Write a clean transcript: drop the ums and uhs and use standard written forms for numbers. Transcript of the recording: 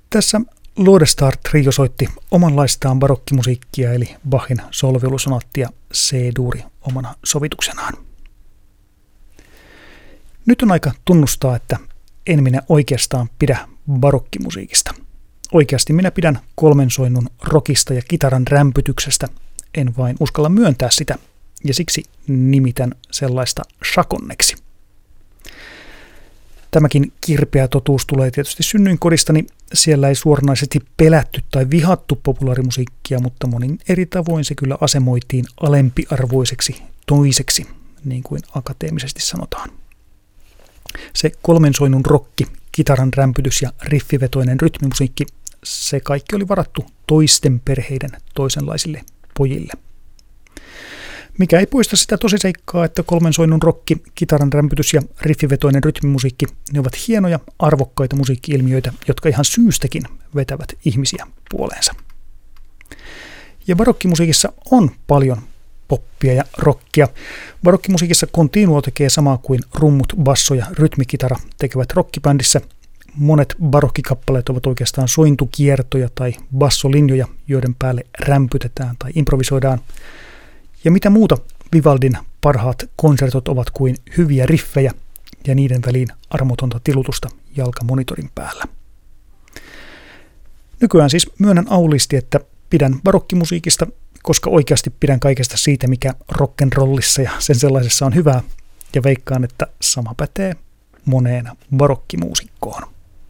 Tässä Lodestar Trio soitti omanlaistaan barokkimusiikkia eli Bachin solviulusonaattia C-duuri omana sovituksenaan. Nyt on aika tunnustaa, että en minä oikeastaan pidä barokkimusiikista. Oikeasti minä pidän kolmensoinnun rockista ja kitaran rämpytyksestä, en vain uskalla myöntää sitä, ja siksi nimitän sellaista chaconneksi. Tämäkin kirpeä totuus tulee tietysti synnyinkodistani. Siellä ei suoranaisesti pelätty tai vihattu populaarimusiikkia, mutta monin eri tavoin se kyllä asemoitiin alempiarvoiseksi toiseksi, niin kuin akateemisesti sanotaan. Se kolmensoinnun rokki, kitaran rämpytys ja riffivetoinen rytmimusiikki, se kaikki oli varattu toisten perheiden toisenlaisille pojille. Mikä ei poista sitä tosiseikkaa, että kolmensoinnun rokki, kitaran rämpytys ja riffivetoinen rytmimusiikki, ne ovat hienoja, arvokkaita musiikki-ilmiöitä, jotka ihan syystäkin vetävät ihmisiä puoleensa. Ja barokkimusiikissa on paljon poppia ja rockia. Barokkimusiikissa continuo tekee samaa kuin rummut, basso ja rytmikitara tekevät rockibändissä. Monet barokkikappaleet ovat oikeastaan sointukiertoja tai bassolinjoja, joiden päälle rämpytetään tai improvisoidaan. Ja mitä muuta Vivaldin parhaat konsertot ovat kuin hyviä riffejä ja niiden väliin armotonta tilutusta jalkamonitorin päällä. Nykyään siis myönnän auliisti, että pidän barokkimusiikista, koska oikeasti pidän kaikesta siitä, mikä rock'n'rollissa ja sen sellaisessa on hyvää, ja veikkaan, että sama pätee moneen barokkimuusikkoon.